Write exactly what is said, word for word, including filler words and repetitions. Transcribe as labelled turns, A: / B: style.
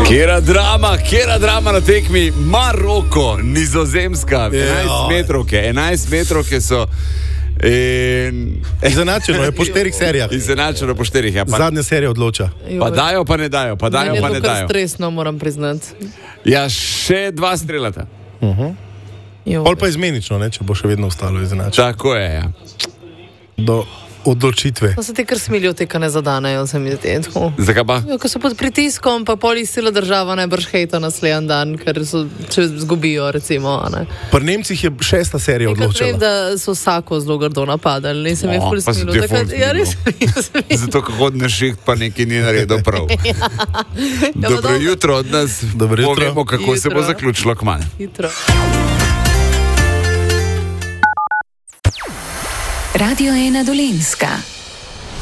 A: Kjera drama, kjera drama na tekmi, Maroko, Nizozemska, enajst metrovke, enajst metrovke so. In...
B: Izenačeno je po štirih serijah.
A: Izenačeno po štirih, ja. Pa...
B: Zadnja serija odloča.
A: Pa dajo, pa ne dajo, pa dajo, pa ne dajo.
C: Meni je to kar stresno, moram priznati.
A: Ja, še dva strelata.
B: Uh-huh. Pol pa izmenično, ne, če bo še vedno ostalo izenačeno.
A: Tako je, ja.
B: Do odločitve.
C: No, se ti kar smilijo, te, ka ne zadanejo, se mi zdi.
A: Zakaj pa?
C: Ja, ko so pod pritiskom, pa pol cela država najbrž hejta naslednji dan, ker so, če zgubijo, recimo.
B: Pri Nemcih je šesta serija odločila.
C: Vem, da so vsako zelo grdo napadali, ne se mi je ful smilo. Ja, res.
A: Zato, ko hodneš šiht, pa nekaj ni naredil prav. ja. Dobro ja, jutro od nas.
B: Dobro jutro.
A: Povemo, kako jutro. Se bo zaključilo kmalu.
C: Jutro.
D: Radio ena Dolenjska.